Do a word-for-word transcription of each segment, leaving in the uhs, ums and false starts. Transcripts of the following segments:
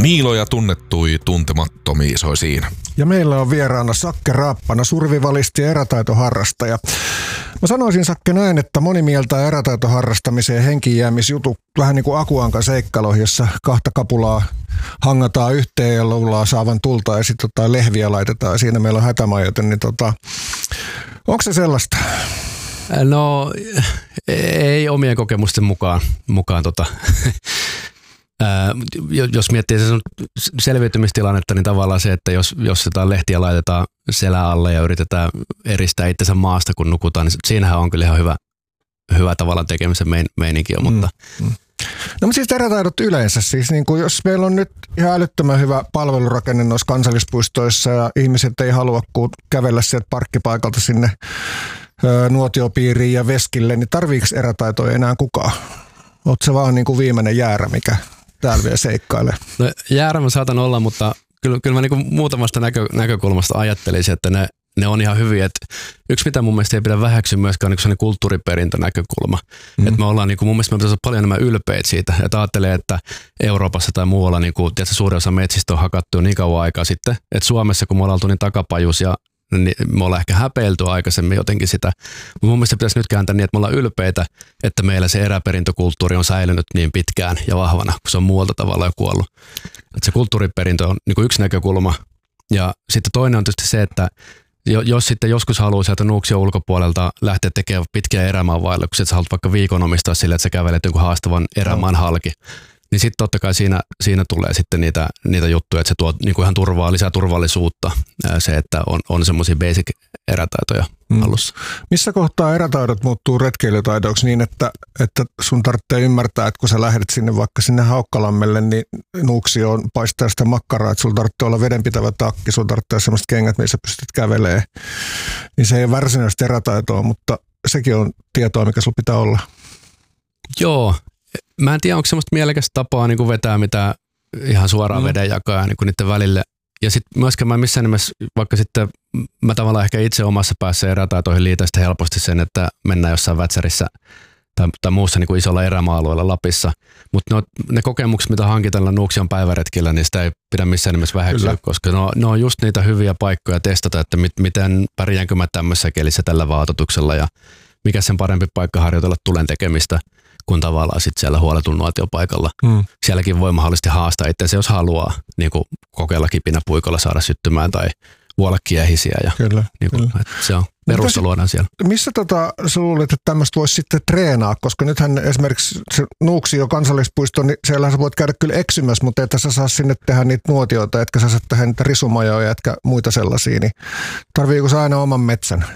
Miiloja tunnettui tuntemattomia soi siinä. Ja meillä on vieraana Sakke Raappana, survivalisti ja erätaitoharrastaja. Mä sanoisin, Sakke, näin, että moni mieltää erätaitoharrastamiseen henkijäämisjutu vähän niin kuin Akuankan seikkailu, jossa kahta kapulaa hangataan yhteen ja luullaan saavan tulta ja sitten jotain lehviä laitetaan ja siinä meillä on hätämajoite. Niin tota, onko se sellaista? No ei omien kokemusten mukaan. mukaan tota. Ää, jos miettii se selviytymistilannetta, niin tavallaan se, että jos, jos jotain lehtiä laitetaan selän alle ja yritetään eristää itsensä maasta, kun nukutaan, niin siinähän on kyllä ihan hyvä, hyvä tavallaan tekemisen mein, meininki. Mm, mutta mm. No mutta siis erätaidot yleensä, siis niin kuin jos meillä on nyt ihan älyttömän hyvä palvelurakenne noissa kansallispuistoissa ja ihmiset ei halua kuin kävellä sieltä parkkipaikalta sinne ö, nuotiopiiriin ja veskille, niin tarviiko erätaitoja enää kukaan? Oot se vaan niin kuin viimeinen jäärä, mikä täällä vielä seikkailee? No, jäärä mä saatan olla, mutta kyllä, kyllä mä niin kuin muutamasta näkö, näkökulmasta ajattelisin, että ne, ne on ihan hyviä. Et yksi mitä mun mielestä ei pidä väheksyä myöskään on niin kulttuuriperintönäkökulma. Mm. Että me ollaan niin kuin, mun mielestä me pitäisi olla paljon enemmän ylpeitä siitä. Että ajattelee, että Euroopassa tai muualla niin kuin, tiedätkö, suurin osa metsistä on hakattu niin kauan aikaa sitten. Että Suomessa kun me ollaan oltu niin takapajus ja niin me ollaan ehkä häpeilty aikaisemmin jotenkin sitä. Mutta mun mielestä pitäisi nyt kääntää niin, että me ollaan ylpeitä, että meillä se eräperintökulttuuri on säilynyt niin pitkään ja vahvana, kun se on muualta tavalla jo kuollut. Että se kulttuuriperintö on niin kuin yksi näkökulma. Ja sitten toinen on tietysti se, että jos sitten joskus haluaa sieltä Nuuksion ulkopuolelta lähteä tekemään pitkiä erämaavailla, kun sä haluat vaikka viikon omistaa sille, että sä kävelet jonkun haastavan erämaan halki, niin sitten totta kai siinä, siinä tulee sitten niitä, niitä juttuja, että se tuo niinku ihan turvaa, lisää turvallisuutta, se, että on, on semmoisia basic erätaitoja mm. alussa. Missä kohtaa erätaidot muuttuu retkeilytaidoiksi niin, että, että sun tarvitsee ymmärtää, että kun sä lähdet sinne vaikka sinne Haukkalammelle, niin Nuuksioon paistaa sitä makkaraa, että sulla tarvitsee olla vedenpitävä takki, sulla tarvitsee semmoiset kengät, missä pystyt kävelemään. Niin se ei ole varsinaista erätaitoa, mutta sekin on tietoa, mikä sulla pitää olla. Joo. Mä en tiedä, onko semmoista mielekästä tapaa niin kuin vetää mitä ihan suoraan mm. vedenjakaa niin kuin niiden välille. Ja sitten myöskään mä missään nimessä, vaikka sitten mä tavallaan ehkä itse omassa päässä erätaitoihin liitän sitten helposti sen, että mennään jossain Vätsärissä tai, tai muussa niin kuin isolla erämaa-alueella Lapissa. Mutta ne kokemukset, mitä hankitaan Nuuksion päiväretkillä, niin sitä ei pidä missään nimessä väheksyä, koska ne on, ne on just niitä hyviä paikkoja testata, että mit, miten pärjäänkö mä tämmöisessä kelissä tällä vaatotuksella ja mikä sen parempi paikka harjoitella tulen tekemistä kun tavallaan sitten siellä huoletun nuotiopaikalla. Hmm. Sielläkin voi mahdollisesti haastaa itseänsä, jos haluaa niin kuin kokeilla kipinäpuikolla saada syttymään tai vuolla kiehisiä. Ja, kyllä, niin kuin, kyllä. Se on perusta luodaan siellä. Missä tota, sä luulet, että tämmöistä voisi sitten treenaa? Koska nythän esimerkiksi se Nuuksio kansallispuisto, niin siellä sä voit käydä kyllä eksymässä, mutta että sä saa sinne tehdä niitä nuotioita, etkä sä saa tehdä niitä risumajoja, etkä muita sellaisia. Niin tarviiko sä aina oman metsän?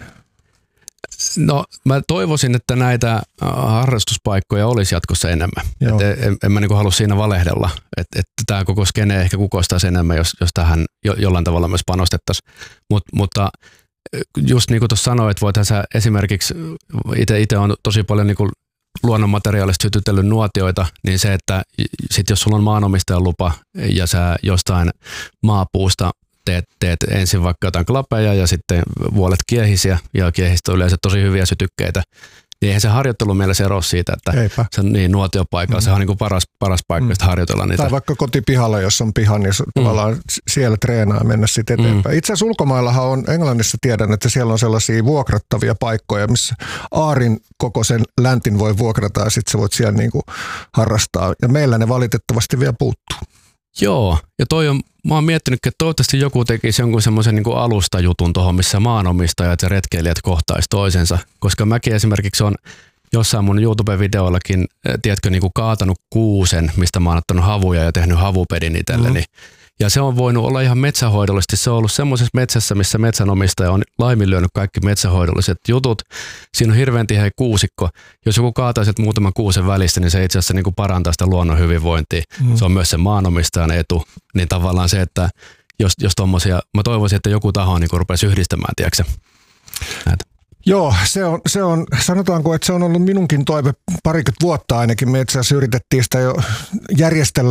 No mä toivoisin, että näitä harrastuspaikkoja olisi jatkossa enemmän. Et en, en mä niinku halua siinä valehdella, että et tämä koko skene ehkä kukoistaisi enemmän, jos, jos tähän jo, jollain tavalla myös panostettaisiin. Mut, mutta just niin kuin tuossa sanoit, että voithan sä esimerkiksi, itse on tosi paljon niinku luonnonmateriaalista sytytellyt nuotioita, niin se, että sit jos sulla on maanomistajan lupa ja sä jostain maapuusta Teet, teet ensin vaikka jotain klapeja ja sitten vuolet kiehisiä ja kiehistä on yleensä tosi hyviä sytykkeitä. Niin eihän se harjoittelu mielessä ero siitä, että se niin nuotiopaikalla, mm. se on niin kuin paras, paras paikka mm. harjoitella niitä. Tai vaikka kotipihalla, jos on piha, niin mm. tavallaan siellä treenaa ja mennä sitten eteenpäin. Mm. Itse asiassa ulkomaillahan on, Englannissa tiedän, että siellä on sellaisia vuokrattavia paikkoja, missä aarin kokoisen läntin voi vuokrata ja sitten sä voit siellä niin kuin harrastaa. Ja meillä ne valitettavasti vielä puuttuu. Joo, ja toi on, mä oon miettinyt, että toivottavasti joku tekisi jonkun semmoisen niin kuin alustajutun tuohon, missä maanomistajat ja retkeilijät kohtaisi toisensa, koska mäkin esimerkiksi on jossain mun YouTube-videoillakin, tiedätkö, niin kuin kaatanut kuusen, mistä mä oon ottanut havuja ja tehnyt havupedin itselleni. Mm. Ja se on voinut olla ihan metsähoidollisesti. Se on ollut semmoisessa metsässä, missä metsänomistaja on laiminlyönyt kaikki metsähoidolliset jutut. Siinä on hirveän tiheä kuusikko. Jos joku kaataa sieltä muutaman kuusen välistä, niin se itse asiassa niin kuin parantaa sitä luonnon hyvinvointia. Mm. Se on myös sen maanomistajan etu. Niin tavallaan se, että jos, jos tommosia, mä toivoisin, että joku taho niin kuin rupesi yhdistämään, tiedätkö näitä. Joo, se on, se on, sanotaanko, että se on ollut minunkin toive parikymmentä vuotta ainakin. Me itse asiassa yritettiin sitä jo järjestellä